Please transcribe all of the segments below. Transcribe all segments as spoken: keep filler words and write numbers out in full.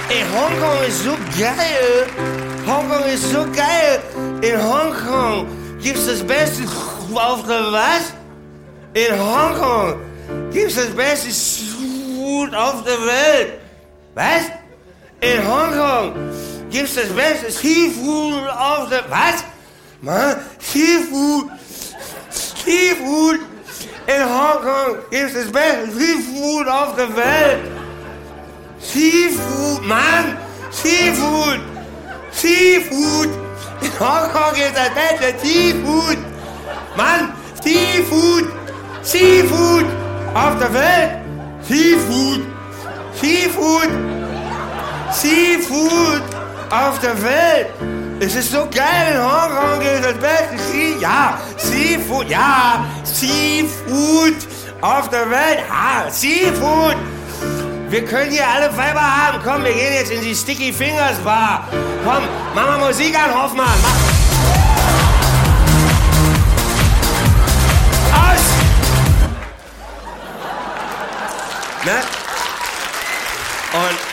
Ey, Hongkong ist so geil. Hongkong ist so geil. In Hongkong gibt's das Beste auf der was? In Hongkong gibt's das beste Food auf der Welt. Was? In Hongkong gibt's das beste Seafood auf der... Was? Mann, Seafood. Seafood. In Hongkong gibt's das beste Seafood auf der Welt. Seafood, Mann. Seafood. Seafood. In Hongkong gibt's das beste Seafood. Mann, Seafood. Seafood auf der Welt. Seafood. Seafood. Seafood auf der Welt. Es ist so geil, in Hongkong gibt es das beste Sea... Ja, Seafood, ja, Seafood auf der Welt. Ja, Seafood. Wir können hier alle Weiber haben. Komm, wir gehen jetzt in die Sticky Fingers Bar. Komm, mach mal Musik an, Hoffmann. Mach. Aus! Ne? Und...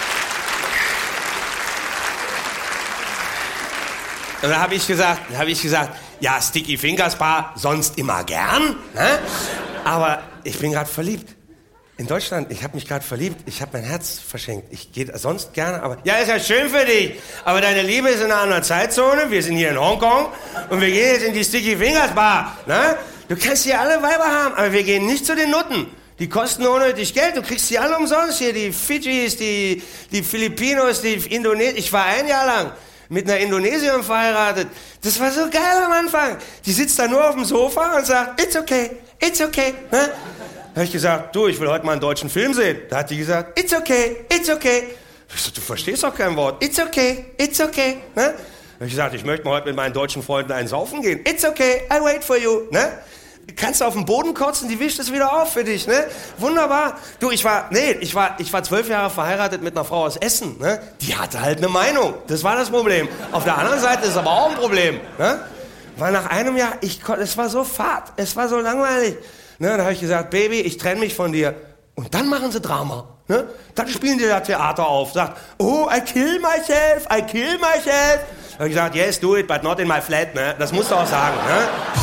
Und da habe ich gesagt, habe ich gesagt, ja, Sticky Fingers Bar, sonst immer gern, ne? Aber ich bin gerade verliebt. In Deutschland, ich habe mich gerade verliebt, ich habe mein Herz verschenkt. Ich gehe sonst gerne, aber... Ja, ist ja schön für dich, aber deine Liebe ist in einer anderen Zeitzone, wir sind hier in Hongkong und wir gehen jetzt in die Sticky Fingers Bar, ne? Du kannst hier alle Weiber haben, aber wir gehen nicht zu den Nutten. Die kosten unnötig Geld, du kriegst die alle umsonst hier, die Fidschis, die, die Filipinos, die Indonesier. Ich war ein Jahr lang mit einer Indonesierin verheiratet. Das war so geil am Anfang. Die sitzt da nur auf dem Sofa und sagt, it's okay, it's okay. Ne? Da habe ich gesagt, du, ich will heute mal einen deutschen Film sehen. Da hat die gesagt, it's okay, it's okay. Ich so, du verstehst doch kein Wort. It's okay, it's okay. Ne? Da habe ich gesagt, ich möchte mal heute mit meinen deutschen Freunden einen saufen gehen. It's okay, I wait for you. Ne? Kannst du auf den Boden kotzen, die wischt es wieder auf für dich, ne? Wunderbar. Du, ich war, nee, ich war, ich war zwölf Jahre verheiratet mit einer Frau aus Essen, ne? Die hatte halt eine Meinung. Das war das Problem. Auf der anderen Seite ist es aber auch ein Problem, ne? Weil nach einem Jahr, ich konnte, es war so fad, es war so langweilig, ne? Da habe ich gesagt, Baby, ich trenne mich von dir. Und dann machen sie Drama, ne? Dann spielen die da Theater auf, sagt, oh, I kill myself, I kill myself. Da habe ich gesagt, yes, do it, but not in my flat, ne? Das musst du auch sagen, ne?